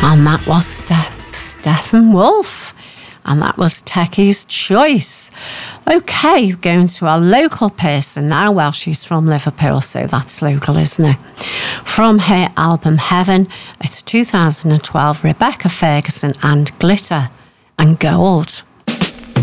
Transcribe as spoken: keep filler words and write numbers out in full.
And that was Ste- Steppenwolf. And that was Techie's Choice. Okay, going to our local person now. Well, she's from Liverpool, so that's local, isn't it? From her album Heaven, it's two thousand twelve, Rebecca Ferguson and Glitter and Gold.